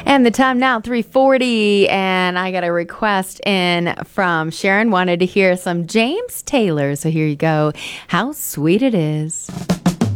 And the time now, 3:40, and I got a request in from Sharon. Wanted to hear some James Taylor, so here you go. How Sweet It Is.